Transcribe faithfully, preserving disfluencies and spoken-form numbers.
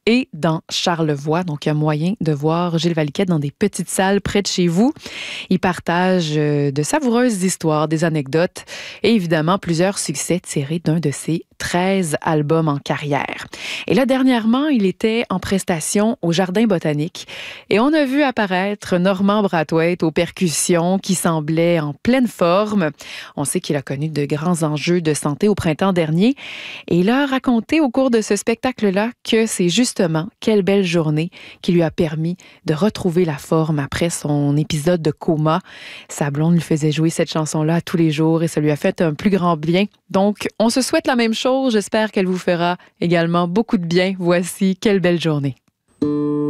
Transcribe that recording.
et dans Charlevoix. Donc, il y a moyen de voir Gilles Valiquette dans des petites salles près de chez vous. Il partage euh, de savoureuses histoires, des anecdotes et évidemment plusieurs succès tirés d'un de ses treize albums en carrière. Et là, dernièrement, il était en prestation au Jardin botanique et on a vu apparaître Normand Brathwaite aux percussions qui semblait en pleine forme. On sait qu'il a connu de grands enjeux de santé au printemps dernier et il a raconté au cours de ce spectacle-là que c'est justement Quelle belle journée qui lui a permis de retrouver la forme après son épisode de coma. Sa blonde lui faisait jouer cette chanson-là tous les jours et ça lui a fait un plus grand bien. Donc, on se souhaite la même chose. J'espère qu'elle vous fera également beaucoup de bien. Voici Quelle belle journée.